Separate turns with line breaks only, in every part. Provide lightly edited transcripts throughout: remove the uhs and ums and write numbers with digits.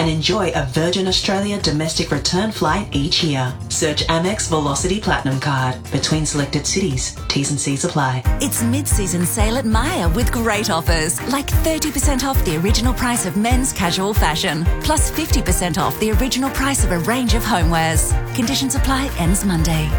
and enjoy a Virgin Australia domestic return flight each year. Search Amex Velocity Platinum Card. Between selected cities. T's and C's apply.
It's mid-season sale at Myer with great offers, like 30% off the original price of men's casual fashion, plus 50% off the original price of a range of homewares. Conditions apply, ends Monday.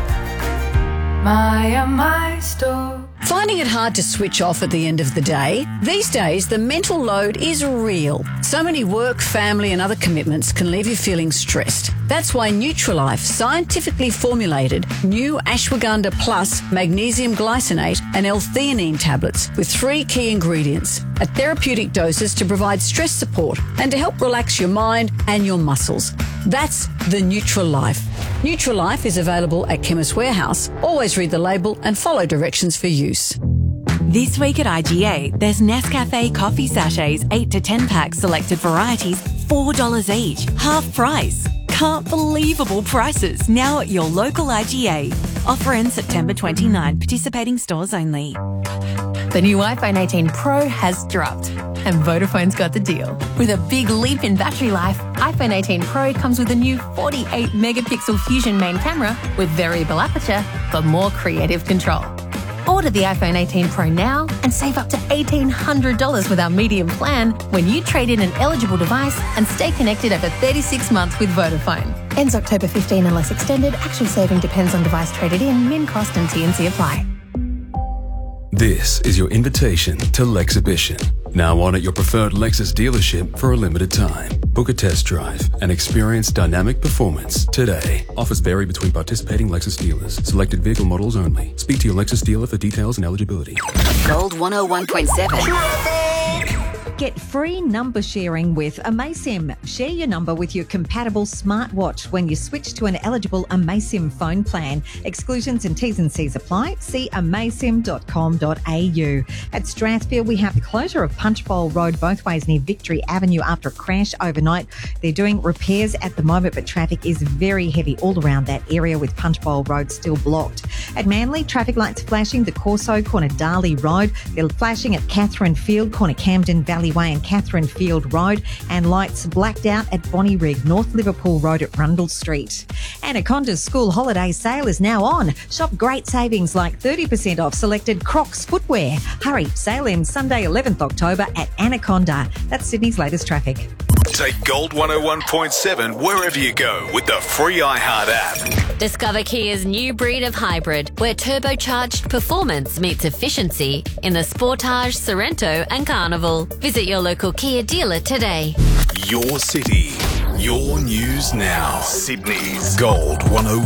Myer, my store.
Finding it hard to switch off at the end of the day? These days, the mental load is real. So many work, family and other commitments can leave you feeling stressed. That's why Nutrilife scientifically formulated new Ashwagandha Plus magnesium glycinate and L-theanine tablets with 3 key ingredients at therapeutic doses to provide stress support and to help relax your mind and your muscles. That's the Nutrilife. Nutrilife is available at Chemist Warehouse. Always read the label and follow directions for use.
This week at IGA, there's Nescafe coffee sachets, 8 to 10 packs, selected varieties, $4 each, half price. Can't believable prices now at your local IGA. Offer ends September 29. Participating stores only.
The new iPhone 18 Pro has dropped, and Vodafone's got the deal. With a big leap in battery life, iPhone 18 Pro comes with a new 48-megapixel Fusion main camera with variable aperture for more creative control. Order the iPhone 18 Pro now and save up to $1,800 with our medium plan when you trade in an eligible device and stay connected over 36 months with Vodafone. Ends October 15 unless extended. Actual saving depends on device traded in. Min cost and T&C apply.
This is your invitation to Lexhibition. Now on at your preferred Lexus dealership for a limited time. Book a test drive and experience dynamic performance today. Offers vary between participating Lexus dealers. Selected vehicle models only. Speak to your Lexus dealer for details and eligibility.
Gold 101.7.
Get free number sharing with Amasim. Share your number with your compatible smartwatch when you switch to an eligible Amasim phone plan. Exclusions and T's and C's apply. See amasim.com.au. At Strathfield, we have the closure of Punchbowl Road both ways near Victory Avenue after a crash overnight. They're doing repairs at the moment, but traffic is very heavy all around that area with Punchbowl Road still blocked. At Manly, traffic lights flashing the Corso, corner Darley Road. They're flashing at Catherine Field, corner Camden Valley Way and Catherine Field Road, and lights blacked out at Bonnyrigg, North Liverpool Road at Rundle Street. Anaconda's school holiday sale is now on. Shop great savings like 30% off selected Crocs footwear. Hurry, sale ends Sunday 11th October at Anaconda. That's Sydney's latest traffic.
Take Gold 101.7 wherever you go with the free iHeart app.
Discover Kia's new breed of hybrid, where turbocharged performance meets efficiency in the Sportage, Sorrento and Carnival. Visit your local Kia dealer today.
Your city, your news now. Sydney's Gold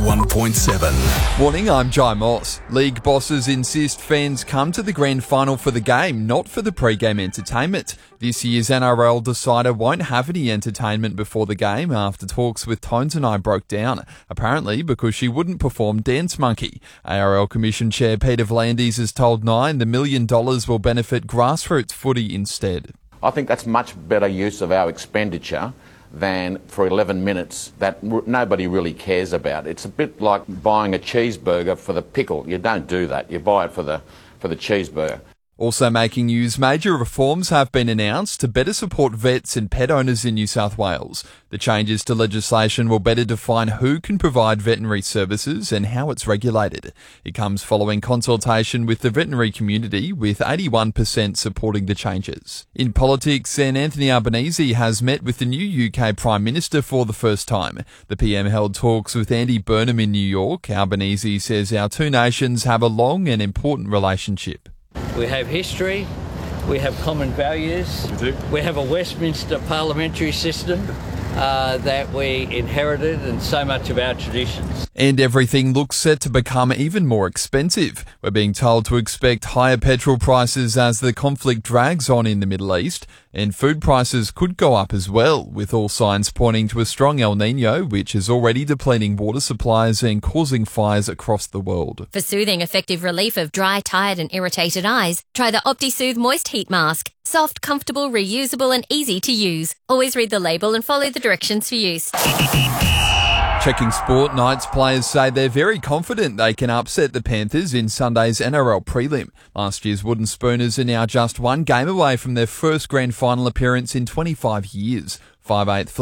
101.7.
Morning, I'm Jai Moss. League bosses insist fans come to the grand final for the game, not for the pre-game entertainment. This year's NRL decider won't have any entertainment before the game after talks with Tones and I broke down, apparently because she wouldn't perform Dance Monkey. ARL Commission Chair Peter V'landys has told Nine the $1 million will benefit grassroots footy instead.
I think that's much better use of our expenditure than for 11 minutes that nobody really cares about. It's a bit like buying a cheeseburger for the pickle. You don't do that. You buy it for the cheeseburger.
Also making news, major reforms have been announced to better support vets and pet owners in New South Wales. The changes to legislation will better define who can provide veterinary services and how it's regulated. It comes following consultation with the veterinary community, with 81% supporting the changes. In politics, Anthony Albanese has met with the new UK Prime Minister for the first time. The PM held talks with Andy Burnham in New York. Albanese says our two nations have a long and important relationship.
We have history, we have common values, we have a Westminster parliamentary system that we inherited, and so much of our traditions.
And everything looks set to become even more expensive. We're being told to expect higher petrol prices as the conflict drags on in the Middle East, and food prices could go up as well, with all signs pointing to a strong El Niño, which is already depleting water supplies and causing fires across the world.
For soothing, effective relief of dry, tired and irritated eyes, try the OptiSoothe Moist Heat Mask. Soft, comfortable, reusable and easy to use. Always read the label and follow the directions for use.
Checking sport, Knights players say they're very confident they can upset the Panthers in Sunday's NRL prelim. Last year's Wooden Spooners are now just one game away from their first grand final appearance in 25 years. 5/8